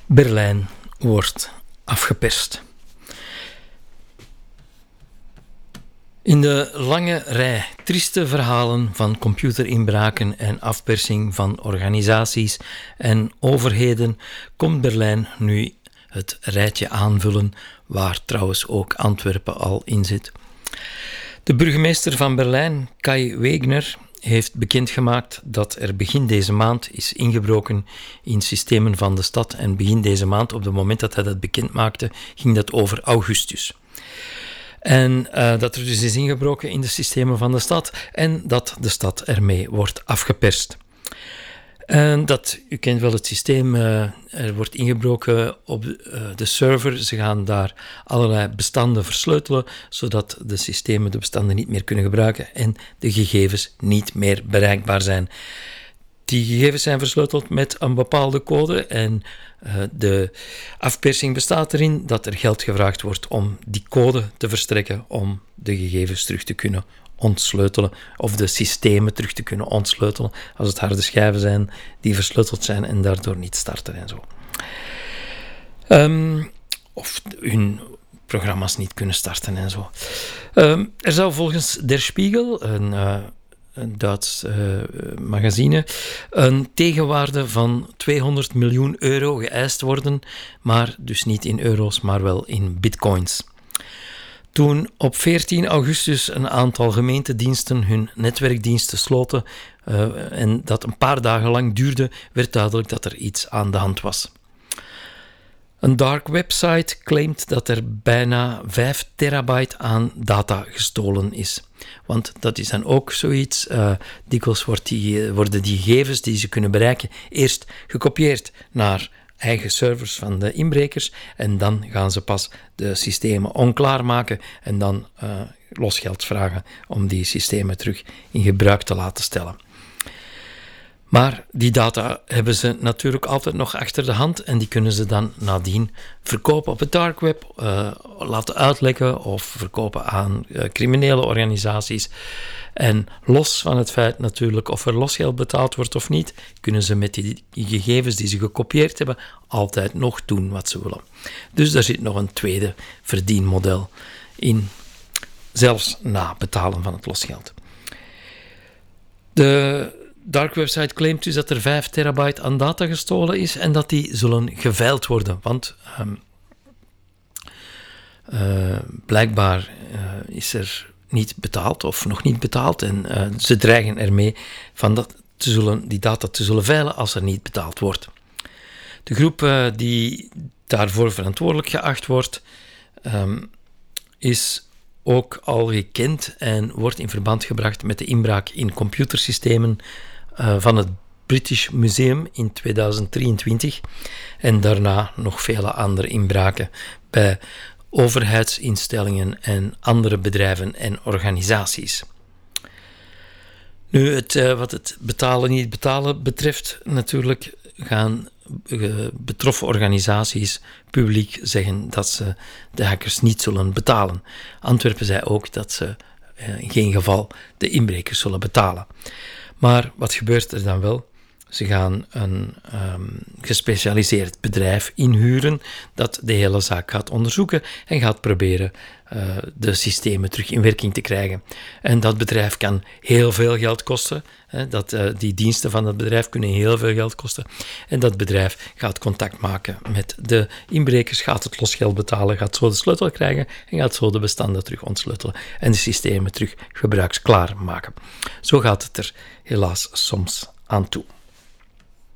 Berlijn wordt afgeperst. In de lange rij trieste verhalen van computerinbraken en afpersing van organisaties en overheden komt Berlijn nu het rijtje aanvullen, waar trouwens ook Antwerpen al in zit. De burgemeester van Berlijn, Kai Wegner, heeft bekendgemaakt dat er begin deze maand is ingebroken in systemen van de stad. En begin deze maand, op het moment dat hij dat bekend maakte, ging dat over augustus. En dat er dus is ingebroken in de systemen van de stad en dat de stad ermee wordt afgeperst. En dat, u kent wel het systeem, er wordt ingebroken op de server. Ze gaan daar allerlei bestanden versleutelen, zodat de systemen de bestanden niet meer kunnen gebruiken en de gegevens niet meer bereikbaar zijn. Die gegevens zijn versleuteld met een bepaalde code en de afpersing bestaat erin dat er geld gevraagd wordt om die code te verstrekken om de gegevens terug te kunnen ontsleutelen of de systemen terug te kunnen ontsleutelen als het harde schijven zijn die versleuteld zijn en daardoor niet starten en zo. Of hun programma's niet kunnen starten en zo. Er zou volgens Der Spiegel, een Duits magazine, een tegenwaarde van 200 miljoen euro geëist worden, maar dus niet in euro's, maar wel in bitcoins. Toen op 14 augustus een aantal gemeentediensten hun netwerkdiensten sloten en dat een paar dagen lang duurde, werd duidelijk dat er iets aan de hand was. Een dark website claimt dat er bijna 5 terabyte aan data gestolen is. Want dat is dan ook zoiets. Dikwijls worden die gegevens die ze kunnen bereiken eerst gekopieerd naar eigen servers van de inbrekers en dan gaan ze pas de systemen onklaar maken en dan losgeld vragen om die systemen terug in gebruik te laten stellen. Maar die data hebben ze natuurlijk altijd nog achter de hand en die kunnen ze dan nadien verkopen op het dark web, laten uitlekken of verkopen aan criminele organisaties. En los van het feit natuurlijk of er losgeld betaald wordt of niet, kunnen ze met die gegevens die ze gekopieerd hebben altijd nog doen wat ze willen. Dus daar zit nog een tweede verdienmodel in, zelfs na betalen van het losgeld. De dark website claimt dus dat er 5 terabyte aan data gestolen is en dat die zullen geveild worden. Want blijkbaar is er niet betaald of nog niet betaald en ze dreigen ermee van die data te zullen veilen als er niet betaald wordt. De groep die daarvoor verantwoordelijk geacht wordt, is ook al gekend en wordt in verband gebracht met de inbraak in computersystemen van het British Museum in 2023 en daarna nog vele andere inbraken bij overheidsinstellingen en andere bedrijven en organisaties. Nu, wat het betalen niet betalen betreft, natuurlijk gaan betroffen organisaties publiek zeggen dat ze de hackers niet zullen betalen. Antwerpen zei ook dat ze in geen geval de inbrekers zullen betalen. Maar wat gebeurt er dan wel? Ze gaan een gespecialiseerd bedrijf inhuren dat de hele zaak gaat onderzoeken en gaat proberen de systemen terug in werking te krijgen. En dat bedrijf kan heel veel geld kosten. Die diensten van dat bedrijf kunnen heel veel geld kosten. En dat bedrijf gaat contact maken met de inbrekers, gaat het losgeld betalen, gaat zo de sleutel krijgen en gaat zo de bestanden terug ontsleutelen en de systemen terug gebruiksklaar maken. Zo gaat het er helaas soms aan toe.